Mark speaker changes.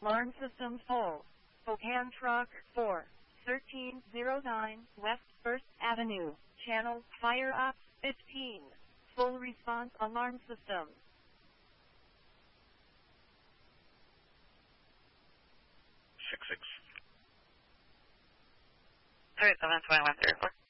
Speaker 1: Alarm system full. Spokane Truck 4, 1309 West 1st Avenue. Channel Fire Up 15. Full response alarm system.
Speaker 2: 66. 3721 West Airport.